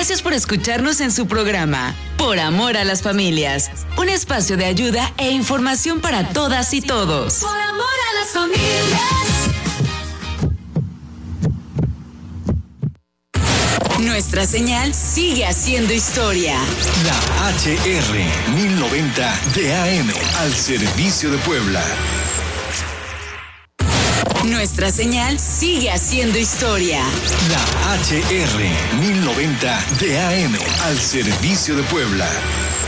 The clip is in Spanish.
Gracias por escucharnos en su programa Por Amor a las Familias, un espacio de ayuda e información para todas y todos. Por amor a las familias. Nuestra señal sigue haciendo historia. La HR 1090 de AM al servicio de Puebla. Nuestra señal sigue haciendo historia. La HR 1090 de AM al servicio de Puebla.